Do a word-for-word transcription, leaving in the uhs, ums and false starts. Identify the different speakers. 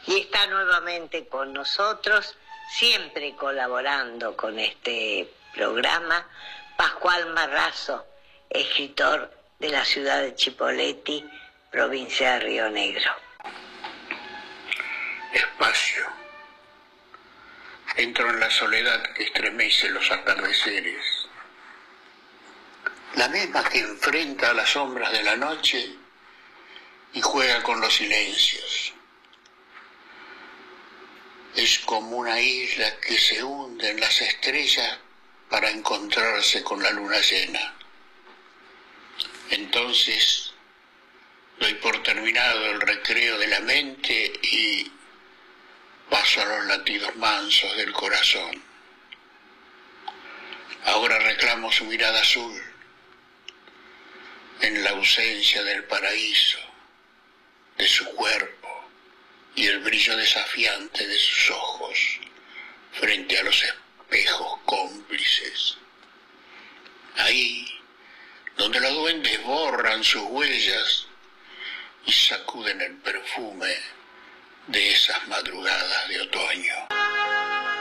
Speaker 1: y está nuevamente con nosotros, siempre colaborando con este programa, Pascual Marrazzo, escritor de la ciudad de Chipoleti, provincia de Río Negro.
Speaker 2: Espacio. Entro en la soledad que estremece los atardeceres, la misma que enfrenta a las sombras de la noche y juega con los silencios. Es como una isla que se hunde en las estrellas para encontrarse con la luna llena. Entonces doy por terminado el recreo de la mente y paso a los latidos mansos del corazón. Ahora reclamo su mirada azul en la ausencia del paraíso, de su cuerpo y el brillo desafiante de sus ojos frente a los espejos cómplices. Ahí, donde los duendes borran sus huellas y sacuden el perfume de esas madrugadas de otoño.